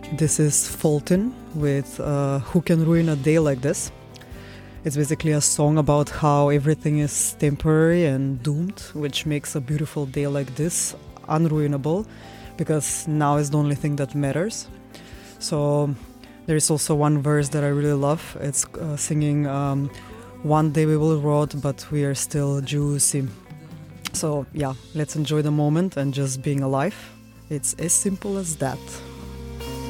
This is Fulton with Who Can Ruin a Day Like This. It's basically a song about how everything is temporary and doomed, which makes a beautiful day like this unruinable, because now is the only thing that matters. So there is also one verse that I really love. It's singing, one day we will rot, but we are still juicy. So yeah, let's enjoy the moment and just being alive. It's as simple as that.